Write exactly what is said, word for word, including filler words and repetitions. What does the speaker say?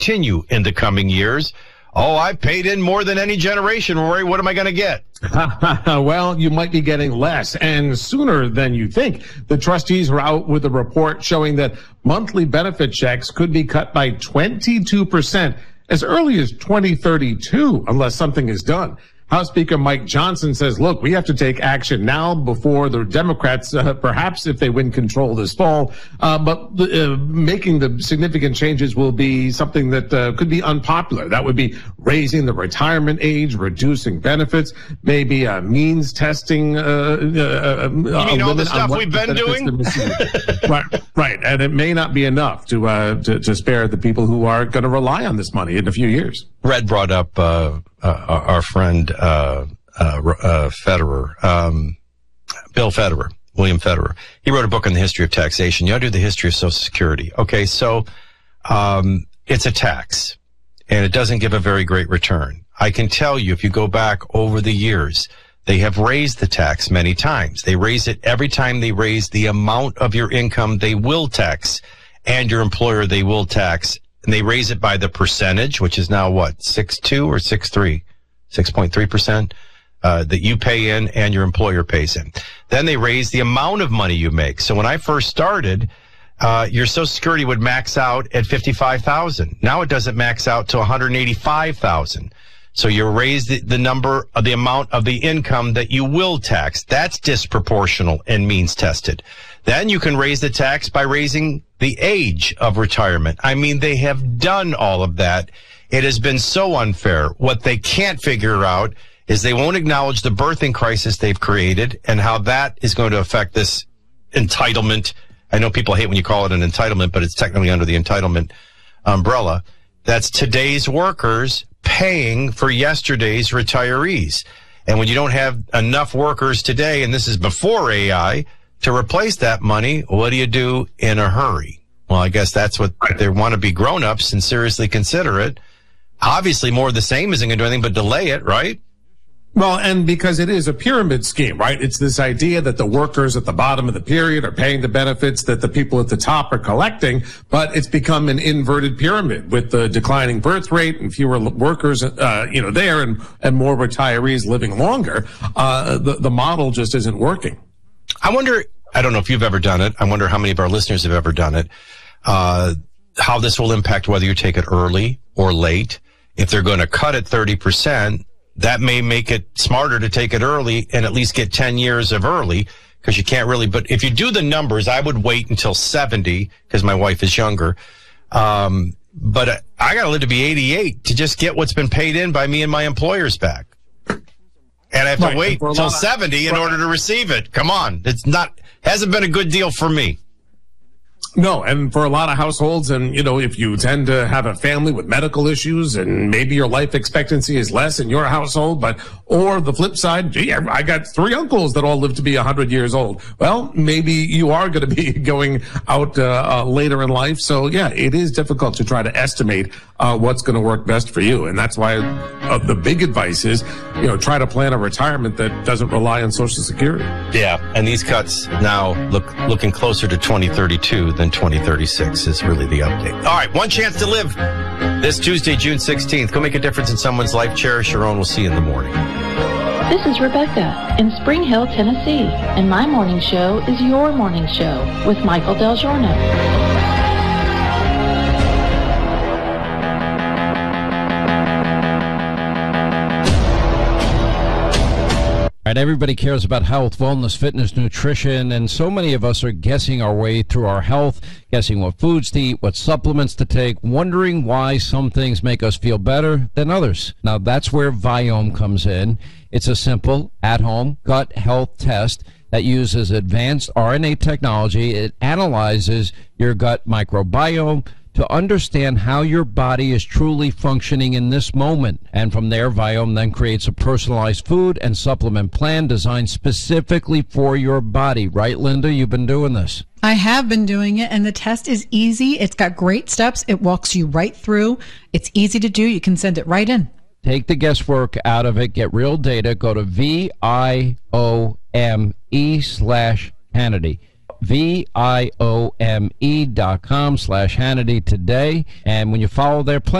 continue in the coming years. Oh, I've paid in more than any generation, Rory. What am I going to get? Well, you might be getting less and sooner than you think. The trustees are out with a report showing that monthly benefit checks could be cut by twenty-two percent as early as twenty thirty-two unless something is done. House Speaker Mike Johnson says, look, we have to take action now before the Democrats, uh, perhaps if they win control this fall, uh, but uh, making the significant changes will be something that uh, could be unpopular. That would be raising the retirement age, reducing benefits, maybe uh, means testing. Uh, uh, you mean all the stuff we've been doing? right, right, and it may not be enough to, uh, to, to spare the people who are going to rely on this money in a few years. Red brought up uh, uh, our friend uh, uh, uh, Federer, um, Bill Federer, William Federer. He wrote a book on the history of taxation. You ought to do the history of Social Security. Okay, so um, it's a tax, and it doesn't give a very great return. I can tell you, if you go back over the years, they have raised the tax many times. They raise it every time they raise the amount of your income they will tax, and your employer they will tax. And they raise it by the percentage, which is now what, six point two or six point three? six point three percent uh, that you pay in and your employer pays in. Then they raise the amount of money you make. So when I first started, uh, your Social Security would max out at fifty-five thousand dollars. Now it doesn't max out to one hundred eighty-five thousand dollars. So you raise the, the number of the amount of the income that you will tax. That's disproportional and means tested. Then you can raise the tax by raising the age of retirement. I mean, they have done all of that. It has been so unfair. What they can't figure out is they won't acknowledge the birthing crisis they've created and how that is going to affect this entitlement. I know people hate when you call it an entitlement, but it's technically under the entitlement umbrella. That's today's workers paying for yesterday's retirees. And when you don't have enough workers today, and this is before A I, to replace that money, what do you do in a hurry? Well, I guess that's what they want to be grown-ups and seriously consider it. Obviously, more of the same isn't going to do anything but delay it, right? Well, and because it is a pyramid scheme, right? It's this idea that the workers at the bottom of the period are paying the benefits that the people at the top are collecting, but it's become an inverted pyramid with the declining birth rate and fewer workers, uh, you know, there and, and more retirees living longer. Uh, the, the model just isn't working. I wonder, I don't know if you've ever done it. I wonder how many of our listeners have ever done it. Uh, how this will impact whether you take it early or late. If they're going to cut it thirty percent, that may make it smarter to take it early and at least get ten years of early, because you can't really, but if you do the numbers, I would wait until seventy because my wife is younger. Um, but uh, I got to live to be eighty-eight to just get what's been paid in by me and my employers back. And I have to right, wait until seventy in right. order to receive it. Come on. It's not, hasn't been a good deal for me. No, and for a lot of households, and, you know, if you tend to have a family with medical issues and maybe your life expectancy is less in your household, but, or the flip side, gee, I got three uncles that all live to be one hundred years old. Well, maybe you are going to be going out uh, uh, later in life. So, yeah, it is difficult to try to estimate uh, what's going to work best for you. And that's why uh, the big advice is, you know, try to plan a retirement that doesn't rely on Social Security. Yeah, and these cuts now look looking closer to twenty thirty-two than twenty thirty-six is really the update. All right, one chance to live this Tuesday, June sixteenth. Go make a difference in someone's life. Cherish your own. We'll see you in the morning. This is Rebecca in Spring Hill, Tennessee, and my morning show is your morning show with Michael Del Giorno. Right, everybody cares about health, wellness, fitness, nutrition, and so many of us are guessing our way through our health, guessing what foods to eat, what supplements to take, wondering why some things make us feel better than others. Now, that's where Viome comes in. It's a simple, at-home gut health test that uses advanced R N A technology. It analyzes your gut microbiome to understand how your body is truly functioning in this moment. And from there, Viome then creates a personalized food and supplement plan designed specifically for your body. Right, Linda? You've been doing this. I have been doing it, and the test is easy. It's got great steps. It walks you right through. It's easy to do. You can send it right in. Take the guesswork out of it. Get real data. Go to V I O M E slash Hannity. V I O M E dot com slash Hannity today. And when you follow their plan,